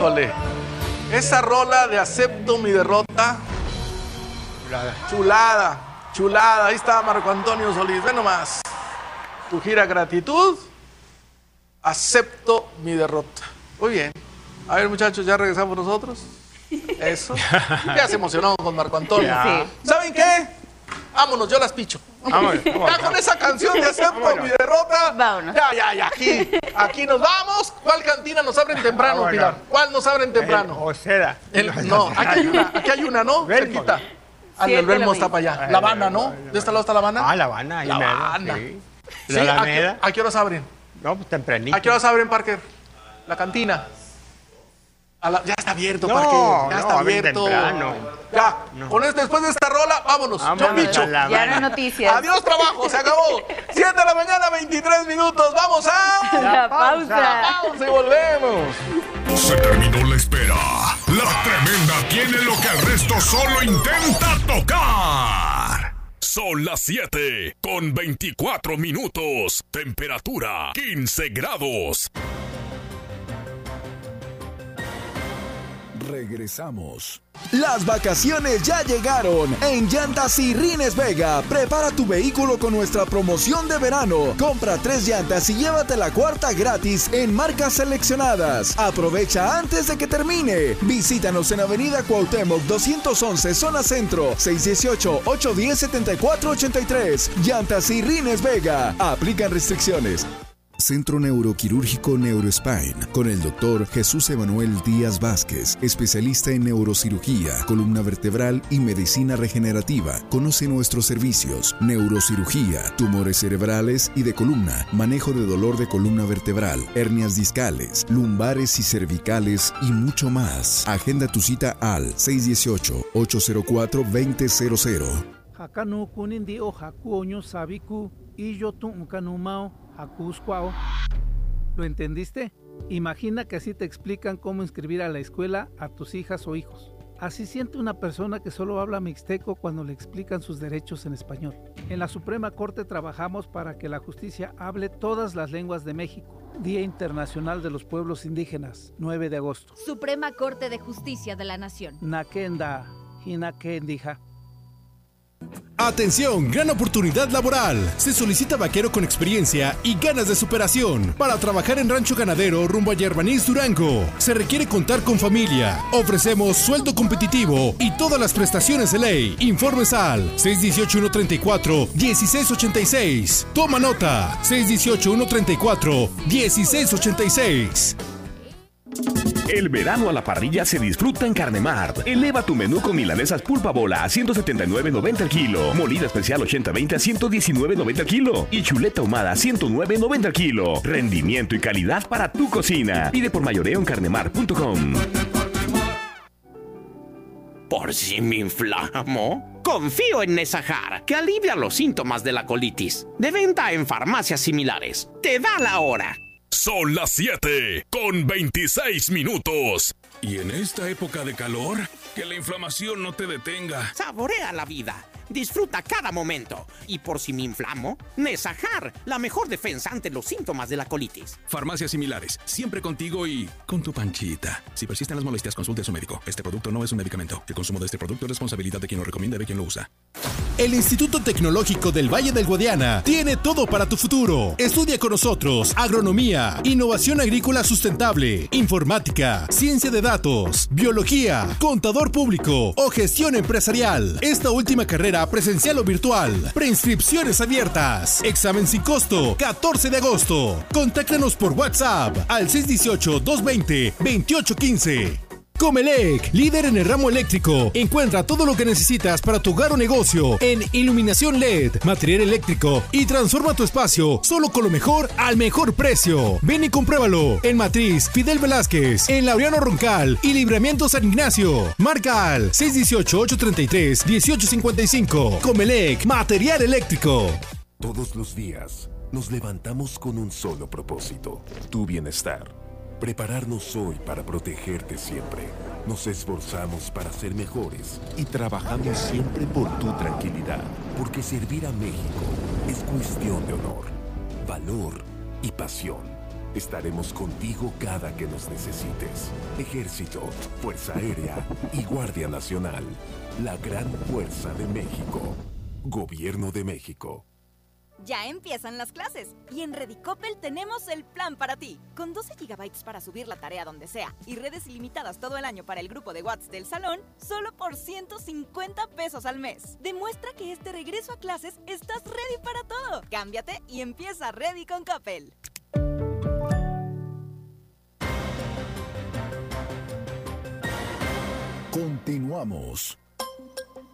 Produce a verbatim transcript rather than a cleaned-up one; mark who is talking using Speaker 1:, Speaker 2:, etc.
Speaker 1: Híjole, esa rola de Acepto mi derrota.
Speaker 2: Chulada.
Speaker 1: Chulada, chulada. Ahí está Marco Antonio Solís. Ve nomás. Tu gira gratitud. Acepto mi derrota. Muy bien. A ver, muchachos, ya regresamos nosotros. Eso. Ya se emocionó con Marco Antonio.
Speaker 2: Ya.
Speaker 1: ¿Saben qué? Vámonos, yo las picho.
Speaker 2: Vámonos, vámonos.
Speaker 1: Ya con esa canción de Acepto
Speaker 2: Vámonos.
Speaker 1: mi derrota.
Speaker 3: Vámonos.
Speaker 1: Ya, ya, ya. Aquí, aquí nos vamos. ¿Cuál cantina nos abren temprano,
Speaker 2: Vámonos.
Speaker 1: Pilar? ¿Cuál nos abren temprano?
Speaker 2: O seda.
Speaker 1: El- no, aquí hay una, aquí hay una, ¿no?
Speaker 2: Belmont.
Speaker 1: Cerquita. Ah,
Speaker 3: Sí,
Speaker 1: el
Speaker 3: te
Speaker 1: Belmo
Speaker 3: lo
Speaker 1: está
Speaker 3: vi.
Speaker 1: para allá. La Habana, ¿no? ¿De este lado está La Habana?
Speaker 2: Ah, La Habana. ahí
Speaker 1: La
Speaker 2: mero,
Speaker 1: Habana.
Speaker 2: sí.
Speaker 1: Sí,
Speaker 2: La
Speaker 1: ¿a qué,
Speaker 2: Alameda.
Speaker 1: a qué horas abren?
Speaker 2: No, pues tempranito.
Speaker 1: ¿A qué horas abren, Parker? La cantina. A la- ya está abierto,
Speaker 2: No,
Speaker 1: Parker. Ya
Speaker 2: no,
Speaker 1: está
Speaker 2: abren
Speaker 1: abierto.
Speaker 2: temprano.
Speaker 1: Ya. Con este, después de esta rola, vámonos. Yo
Speaker 2: Vámonos
Speaker 1: picho.
Speaker 2: a La
Speaker 3: Ya no
Speaker 2: Habana.
Speaker 3: hay noticias.
Speaker 1: Adiós, trabajo. Se acabó. siete de la mañana, veintitrés minutos. Vamos a...
Speaker 3: La pausa.
Speaker 1: Pausa y volvemos.
Speaker 4: Se terminó la espera. La tremenda tiene lo que el resto solo intenta tocar. Son las siete con veinticuatro minutos. Temperatura quince grados.
Speaker 5: Regresamos. Las vacaciones ya llegaron. En Llantas y Rines Vega, prepara tu vehículo con nuestra promoción de verano. Compra tres llantas y llévate la cuarta gratis en marcas seleccionadas. Aprovecha antes de que termine. Visítanos en Avenida Cuauhtémoc doscientos once, Zona Centro, seis uno ocho, ocho uno cero, siete cuatro ocho tres. Llantas y Rines Vega. Aplican restricciones. Centro Neuroquirúrgico Neurospine, con el doctor Jesús Emanuel Díaz Vázquez, especialista en neurocirugía, columna vertebral y medicina regenerativa. Conoce nuestros servicios: neurocirugía, tumores cerebrales y de columna, manejo de dolor de columna vertebral, hernias discales, lumbares y cervicales y mucho más. Agenda tu cita al seis uno ocho, ocho cero cuatro, dos cero cero cero.
Speaker 6: Hakanu kunindi o hakuoño sabiku y yo tu unkanumao hakuskwao. ¿Lo entendiste? Imagina que así te explican cómo inscribir a la escuela a tus hijas o hijos. Así siente una persona que solo habla mixteco cuando le explican sus derechos en español. En la Suprema Corte trabajamos para que la justicia hable todas las lenguas de México. Día Internacional de los Pueblos Indígenas, nueve de agosto.
Speaker 7: Suprema Corte de Justicia de la Nación.
Speaker 6: Nakenda, hinakendija.
Speaker 8: Atención, gran oportunidad laboral. Se solicita vaquero con experiencia y ganas de superación para trabajar en rancho ganadero rumbo a Yerbanís, Durango. Se requiere contar con familia. Ofrecemos sueldo competitivo y todas las prestaciones de ley. Informes al seis uno ocho, uno tres cuatro, uno seis ocho seis. Toma nota: seis uno ocho, uno tres cuatro, uno seis ocho seis.
Speaker 9: El verano a la parrilla se disfruta en Carnemart. Eleva tu menú con milanesas pulpa bola a ciento setenta y nueve noventa el kilo, molida especial ochenta veinte a ciento diecinueve noventa el kilo y chuleta ahumada a ciento nueve noventa el kilo. Rendimiento y calidad para tu cocina. Pide por mayoreo en carnemart punto com.
Speaker 10: ¿Por si me inflamo? Confío en Nesajar, que alivia los síntomas de la colitis. De venta en farmacias similares. Te da la hora.
Speaker 4: Son las siete con veintiséis minutos. Y en esta época de calor, que la inflamación no te detenga.
Speaker 10: Saborea la vida. Disfruta cada momento. Y por si me inflamo, Nesajar, la mejor defensa ante los síntomas de la colitis.
Speaker 4: Farmacias similares, siempre contigo y con tu panchita. Si persisten las molestias, consulte a su médico. Este producto no es un medicamento. El consumo de este producto es responsabilidad de quien lo recomienda y de quien lo usa.
Speaker 8: El Instituto Tecnológico del Valle del Guadiana tiene todo para tu futuro. Estudia con nosotros agronomía, innovación agrícola sustentable, informática, ciencia de datos, biología, contador público o gestión empresarial. Esta última carrera presencial o virtual. Preinscripciones abiertas. Examen sin costo. catorce de agosto. Contáctanos por WhatsApp al seis uno ocho, dos dos cero, dos ocho uno cinco. Comelec, líder en el ramo eléctrico. Encuentra todo lo que necesitas para tu hogar o negocio en iluminación L E D, material eléctrico y transforma tu espacio solo con lo mejor al mejor precio. Ven y compruébalo en Matriz Fidel Velázquez, en Laureano Roncal y Libramiento San Ignacio. Marca al seis uno ocho, ocho tres tres, uno ocho cinco cinco. Comelec, material eléctrico.
Speaker 11: Todos los días nos levantamos con un solo propósito: tu bienestar. Prepararnos hoy para protegerte siempre. Nos esforzamos para ser mejores y trabajamos siempre por tu tranquilidad. Porque servir a México es cuestión de honor, valor y pasión. Estaremos contigo cada que nos necesites. Ejército, Fuerza Aérea y Guardia Nacional. La gran fuerza de México. Gobierno de México.
Speaker 3: Ya empiezan las clases y en Redicopel tenemos el plan para ti. Con doce gigabytes para subir la tarea donde sea y redes ilimitadas todo el año para el grupo de WhatsApp del salón, solo por ciento cincuenta pesos al mes. Demuestra que este regreso a clases estás ready para todo. Cámbiate y empieza Ready con Coppel.
Speaker 5: Continuamos.